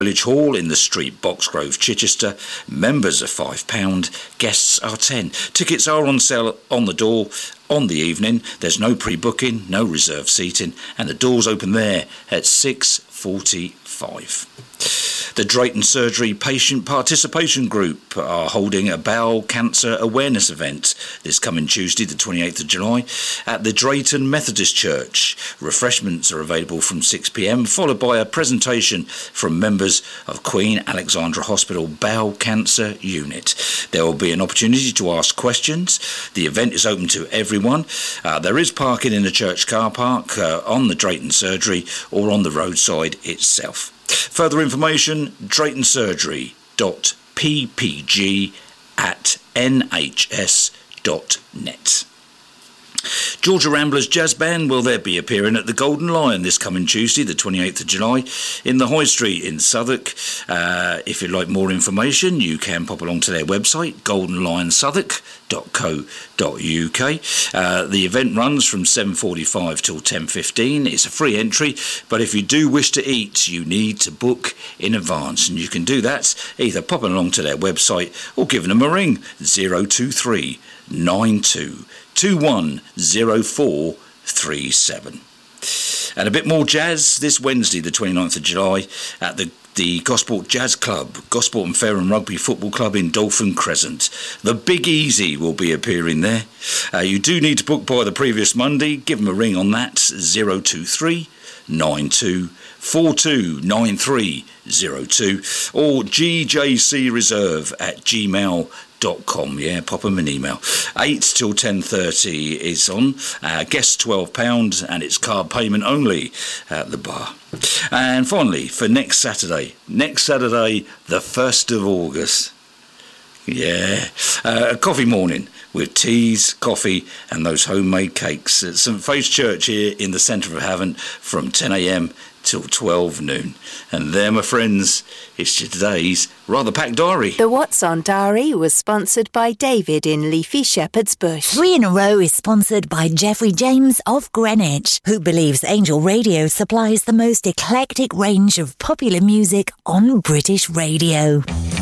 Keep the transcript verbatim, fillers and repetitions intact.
Village Hall in the street, Boxgrove, Chichester. Members are five pounds, guests are ten. Tickets are on sale on the door on the evening. There's no pre-booking, no reserved seating, and the doors open there at six forty-five. The Drayton Surgery Patient Participation Group are holding a bowel cancer awareness event this coming Tuesday, the twenty-eighth of July, at the Drayton Methodist Church. Refreshments are available from six p m, followed by a presentation from members of Queen Alexandra Hospital Bowel Cancer Unit. There will be an opportunity to ask questions. The event is open to everyone. Uh, there is parking in the church car park, uh, on the Drayton Surgery, or on the roadside itself. Further information, drayton surgery dot p p g at n h s dot net. Georgia Ramblers Jazz Band will there be appearing at the Golden Lion this coming Tuesday, the twenty-eighth of July, in the High Street in Southwark. Uh, if you'd like more information, you can pop along to their website, golden lion southwark dot co dot u k. Uh, the event runs from seven forty-five till ten fifteen. It's a free entry, but if you do wish to eat, you need to book in advance, and you can do that either popping along to their website or giving them a ring, zero two three nine two two one zero four three seven. And a bit more jazz this Wednesday, the twenty-ninth of July, at the the Gosport Jazz Club, Gosport and Fair and Rugby Football Club in Dolphin Crescent. The Big Easy will be appearing there. Uh, you do need to book by the previous Monday. Give them a ring on that, zero two three nine two four two nine three zero two, or g j c reserve at gmail dot com. Yeah, pop them an email. eight till ten thirty is on. Uh, guests twelve pounds, and it's card payment only at the bar. And finally, for next Saturday, next Saturday, the first of August. Yeah, uh, a coffee morning with teas, coffee and those homemade cakes at St Faith's Church here in the centre of Havant from ten a m till twelve noon. And there, my friends, is today's rather packed diary. The What's On Diary was sponsored by David in Leafy Shepherd's Bush. Three in a Row is sponsored by Jeffrey James of Greenwich, who believes Angel Radio supplies the most eclectic range of popular music on British radio.